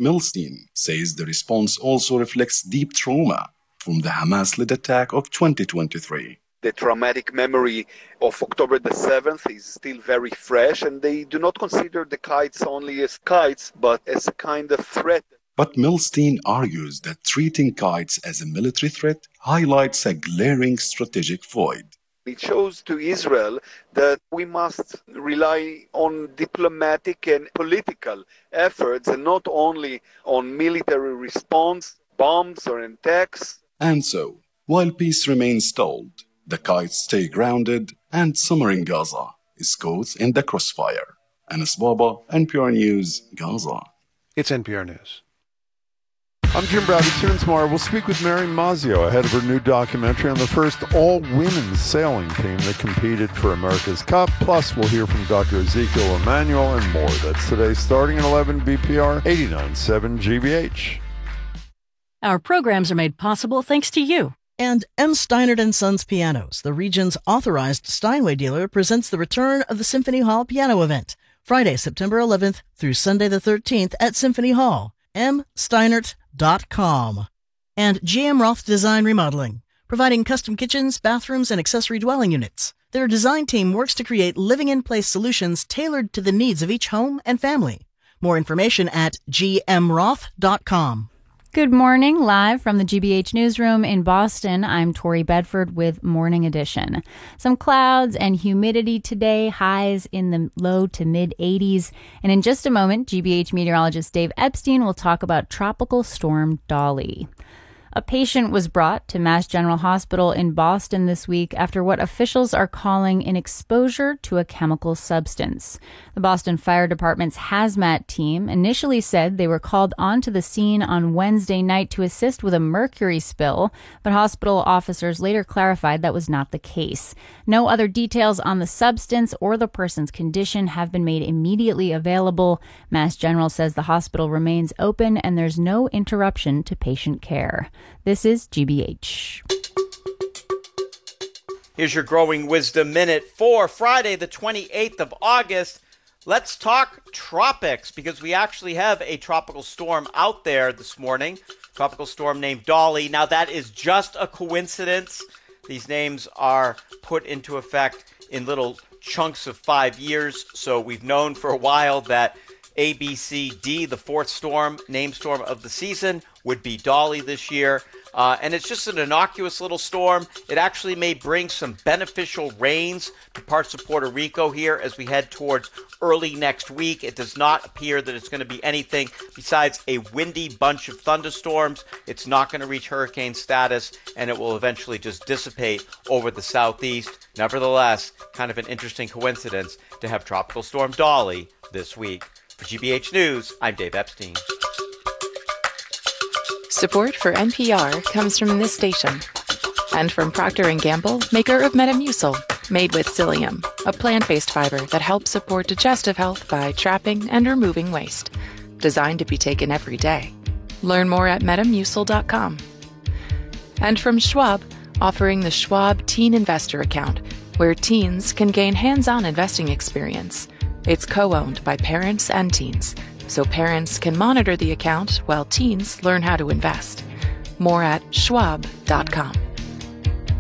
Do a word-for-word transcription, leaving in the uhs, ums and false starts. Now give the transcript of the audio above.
Milstein says the response also reflects deep trauma from the Hamas-led attack of twenty twenty-three. The traumatic memory of October the seventh is still very fresh, and they do not consider the kites only as kites, but as a kind of threat. But Milstein argues that treating kites as a military threat highlights a glaring strategic void. It shows to Israel that we must rely on diplomatic and political efforts and not only on military response, bombs or attacks. And so, while peace remains stalled, the kites stay grounded and summer in Gaza is caught in the crossfire. Anas Baba, N P R News, Gaza. It's N P R News. I'm Jim Browdy. Soon tomorrow, we'll speak with Mary Mazzio ahead of her new documentary on the first all-women's sailing team that competed for America's Cup. Plus, we'll hear from Doctor Ezekiel Emanuel and more. That's today starting at eleven B P R eighty-nine point seven G B H. Our programs are made possible thanks to you. And M. Steinert and Sons Pianos, the region's authorized Steinway dealer, presents the return of the Symphony Hall Piano Event, Friday, September eleventh through Sunday the thirteenth at Symphony Hall. M Steinert dot com. And G M Roth Design Remodeling, providing custom kitchens, bathrooms, and accessory dwelling units. Their design team works to create living-in-place solutions tailored to the needs of each home and family. More information at G M Roth dot com. Good morning, live from the G B H Newsroom in Boston. I'm Tori Bedford with Morning Edition. Some clouds and humidity today, highs in the low to mid eighties. And in just a moment, G B H meteorologist Dave Epstein will talk about Tropical Storm Dolly. A patient was brought to Mass General Hospital in Boston this week after what officials are calling an exposure to a chemical substance. The Boston Fire Department's hazmat team initially said they were called onto the scene on Wednesday night to assist with a mercury spill, but hospital officers later clarified that was not the case. No other details on the substance or the person's condition have been made immediately available. Mass General says the hospital remains open and there's no interruption to patient care. This is G B H. Here's your Growing Wisdom Minute for Friday, the twenty-eighth of August. Let's talk tropics, because we actually have a tropical storm out there this morning. Tropical storm named Dolly. Now, that is just a coincidence. These names are put into effect in little chunks of five years. So we've known for a while that A, B, C, D, the fourth storm, name storm of the season, would be Dolly this year. Uh, and it's just an innocuous little storm. It actually may bring some beneficial rains to parts of Puerto Rico here as we head towards early next week. It does not appear that it's going to be anything besides a windy bunch of thunderstorms. It's not going to reach hurricane status, and it will eventually just dissipate over the southeast. Nevertheless, kind of an interesting coincidence to have Tropical Storm Dolly this week. For G B H News, I'm Dave Epstein. Support for N P R comes from this station and from Procter and Gamble, maker of Metamucil, made with psyllium, a plant-based fiber that helps support digestive health by trapping and removing waste. Designed to be taken every day. Learn more at metamucil dot com. And from Schwab, offering the Schwab Teen Investor Account, where teens can gain hands-on investing experience. It's co-owned by parents and teens, so parents can monitor the account while teens learn how to invest. More at schwab dot com.